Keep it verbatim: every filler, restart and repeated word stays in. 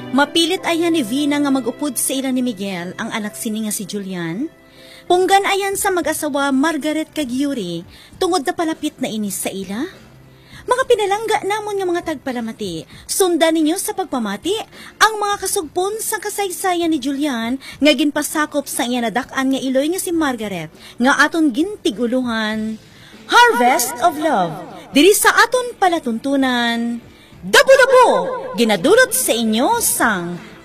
Mapilit ayan ni Vina nga magupod sa ila ni Miguel, ang anak sini nga si Julian. Punggan ayan sa mag-asawa Margaret kag Yuri, tungod na palapit na inis sa ila. Mga pinalangga namon nga mga tagpalamati, sundan ninyo sa pagpamati ang mga kasugpon sa kasaysayan ni Julian nga ginpasakop sa iya nadakan nga iloy nga si Margaret nga aton gintiguluhan. Harvest of Love, diri sa aton palatuntunan. Dabo-dabo, ginadulot sa inyo sang